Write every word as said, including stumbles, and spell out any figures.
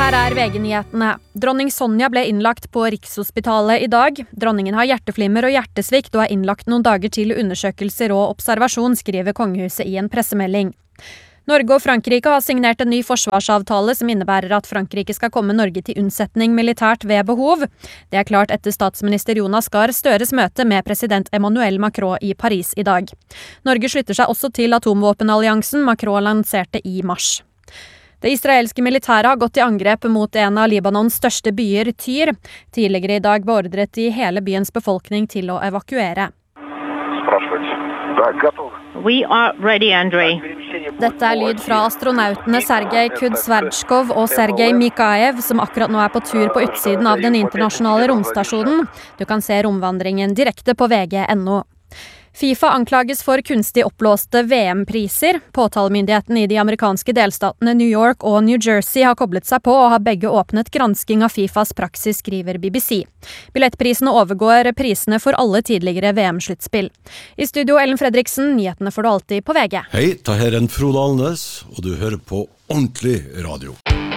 Her er V G-nyhetene. Dronning Sonja ble innlagt på Rikshospitalet i dag. Dronningen har hjerteflimmer og hjertesvikt og er innlagt noen dager til undersøkelser og observasjon, skriver kongehuset i en pressemelding. Norge og Frankrike har signert en ny forsvarsavtale som innebærer at Frankrike skal komme Norge til unnsetning militært ved behov. Det er klart etter statsminister Jonas Gahr Støres møte med president Emmanuel Macron i Paris i dag. Norge slutter seg også til atomvåpenalliansen Macron lanserte i mars. Det israelske militæret har gått i angrep mot en av Libanons største byer, Tyr. Tidligere i dag beordret de hele byens befolkning til å evakuere. We are ready, Andrei. Dette er lyd fra astronautene Sergej Kudsverdskov og Sergej Mikaev, som akkurat nå er på tur på utsiden av den internasjonale romstasjonen. Du kan se romvandringen direkte på V G punktum N O. FIFA anklages for kunstig oppblåste V M-priser. Påtalemyndigheten i de amerikanske delstatene New York og New Jersey har koblet seg på og har begge åpnet gransking av FIFAs praksis, skriver B B C. Billettprisene overgår prisene for alle tidligere V M-sluttspill. I studio Ellen Fredriksen, nyhetene får du alltid på V G. Hei, det her er en Frode Alnes, og du hører på Ordentlig Radio.